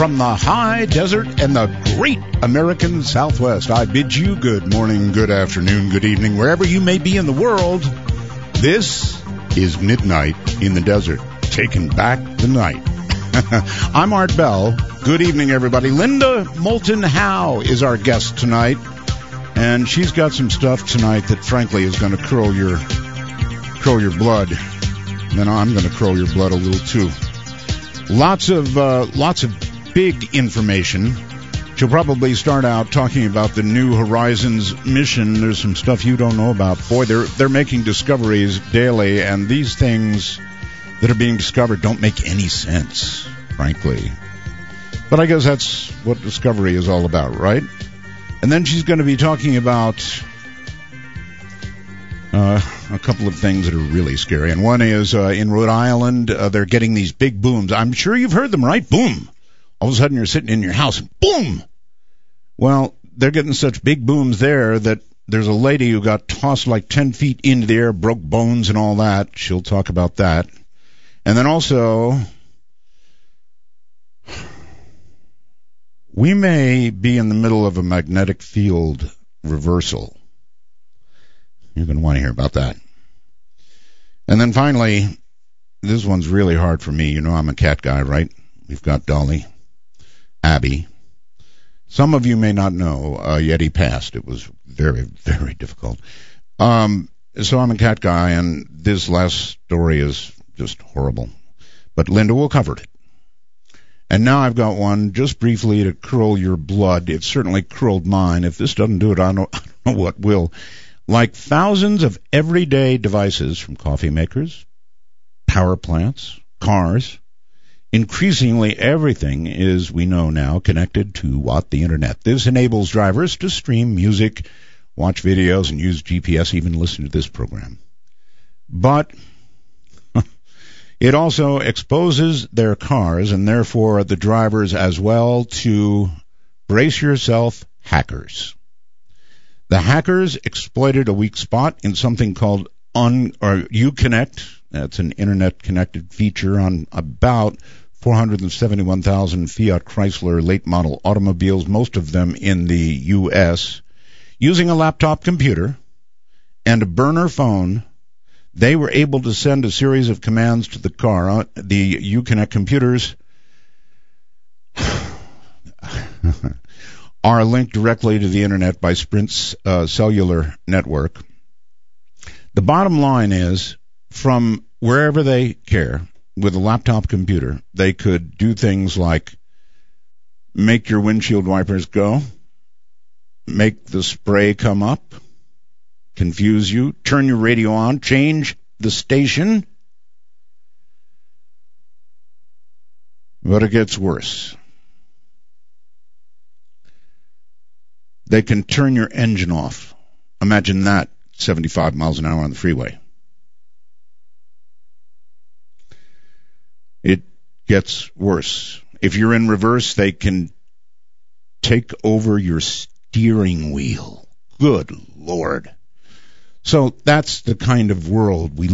from the high desert and the great American Southwest. I bid you good morning, good afternoon, good evening, wherever you may be in the world. This is Midnight in the Desert, taking back the night. I'm Art Bell. Good evening, everybody. Linda Moulton Howe is our guest tonight, and she's got some stuff tonight that, frankly, is going to curl your blood. And then I'm going to curl your blood a little too. Lots of big information. She'll probably start out talking about the New Horizons mission. There's some stuff you don't know about. Boy, they're making discoveries daily, and these things that are being discovered don't make any sense, frankly. But I guess that's what discovery is all about, right? And then she's going to be talking about a couple of things that are really scary. And one is in Rhode Island, they're getting these big booms. I'm sure you've heard them, right? Boom. All of a sudden you're sitting in your house and boom. Well, they're getting such big booms there that there's a lady who got tossed like 10 feet into the air, broke bones and all that. She'll talk about that. And then also, we may be in the middle of a magnetic field reversal. You're going to want to hear about that. And then finally, this one's really hard for me. You know I'm a cat guy, right? We've got Dolly, Abby. Some of you may not know, Yeti passed. It was very, very difficult. So I'm a cat guy, and this last story is just horrible. But Linda will cover it. And now I've got one just briefly to curl your blood. It certainly curled mine. If this doesn't do it, I don't know what will. Like thousands of everyday devices, from coffee makers, power plants, cars, increasingly everything is, we know now, connected to what? The Internet. This enables drivers to stream music, watch videos, and use GPS, even listen to this program. But it also exposes their cars, and therefore the drivers as well, to, brace yourself, hackers. The hackers exploited a weak spot in something called Uconnect. That's an Internet-connected feature on about 471,000 Fiat Chrysler late-model automobiles, most of them in the U.S. Using a laptop computer and a burner phone, they were able to send a series of commands to the car. The Uconnect computers are linked directly to the Internet by Sprint's cellular network. The bottom line is, from wherever they care, with a laptop computer, they could do things like make your windshield wipers go, make the spray come up, confuse you, turn your radio on, change the station. But it gets worse. They can turn your engine off. Imagine that, 75 miles an hour on the freeway. It gets worse. If you're in reverse, they can take over your steering wheel. Good Lord. So that's the kind of world we